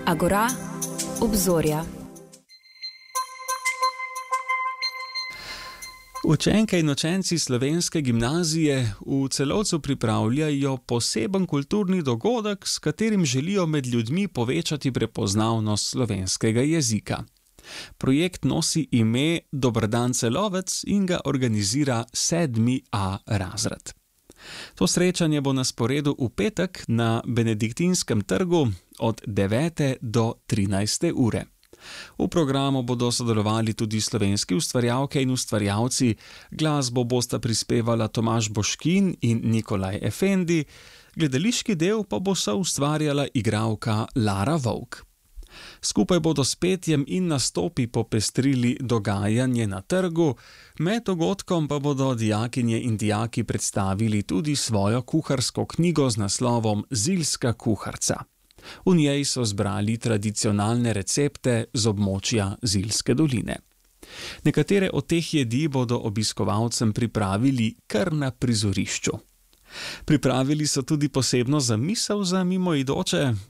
Agora, obzorja. Učenke in učenci slovenske gimnazije v Celovcu pripravljajo poseben kulturni dogodek, s katerim želijo med ljudmi povečati prepoznavnost slovenskega jezika. Projekt nosi ime Dober dan Celovec in ga organizira 7A razred. To srečanje bo na sporedu v petek na Benediktinskem trgu od 9. do 13. ure. V programu bodo sodelovali tudi slovenski ustvarjalke in ustvarjalci, glasbo bosta prispevala Tomaž Boškin in Nikolaj Efendi, gledališki del pa bo soustvarjala igralka Lara Vovk. Skupaj bodo s petjem in nastopi popestrili dogajanje na trgu, med dogodkom pa bodo dijakinje in dijaki predstavili tudi svojo kuharsko knjigo z naslovom Zilska kuharca. V njej so zbrali tradicionalne recepte z območja Zilske doline. Nekatere od teh jedi bodo obiskovalcem pripravili kar na prizorišču. Pripravili so tudi posebno zamisel za mimoidoče,